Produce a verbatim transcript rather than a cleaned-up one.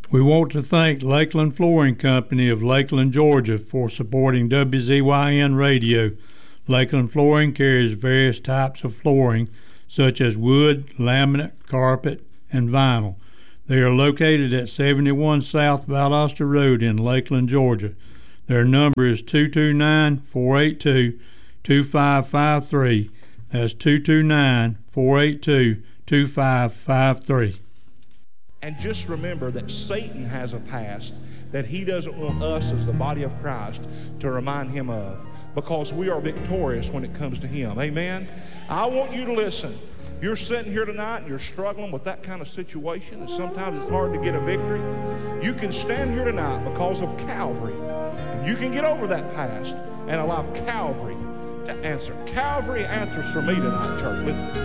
We want to thank Lakeland Flooring Company of Lakeland, Georgia for supporting W Z Y N Radio. Lakeland Flooring carries various types of flooring such as wood, laminate, carpet, and vinyl. They are located at seventy-one South Valdosta Road in Lakeland, Georgia. Their number is two two nine, four eight two, two five five three. That's two two nine, four eight two, two five five three. And just remember that Satan has a past that he doesn't want us as the body of Christ to remind him of, because we are victorious when it comes to him. Amen? I want you to listen. If you're sitting here tonight and you're struggling with that kind of situation, and sometimes it's hard to get a victory, you can stand here tonight because of Calvary. And you can get over that past and allow Calvary to answer. Calvary answers for me tonight, church.